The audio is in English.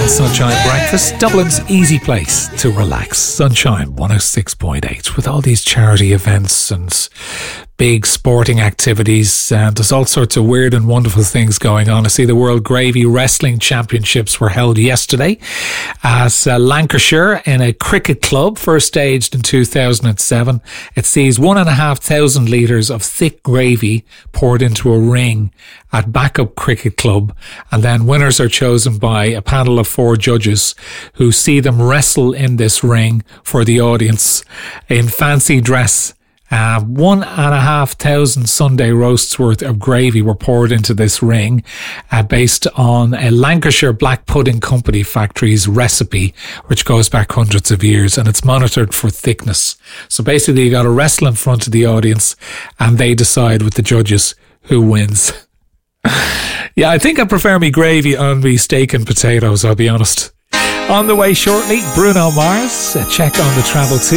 on Sunshine Breakfast, Dublin's easy place to relax. Sunshine 106.8 with all these charity events and big sporting activities, and there's all sorts of weird and wonderful things going on. I see the World Gravy Wrestling Championships were held yesterday at Lancashire in a cricket club, first staged in 2007. It sees 1,500 litres of thick gravy poured into a ring at Backup Cricket Club, and then winners are chosen by a panel of 4 judges who see them wrestle in this ring for the audience in fancy dress. 1,500 Sunday roasts worth of gravy were poured into this ring based on a Lancashire Black Pudding Company factory's recipe, which goes back hundreds of years, and it's monitored for thickness. So basically you got to wrestle in front of the audience and they decide with the judges who wins. Yeah, I think I prefer me gravy on me steak and potatoes, I'll be honest. On the way shortly, Bruno Mars, a check on the travel too.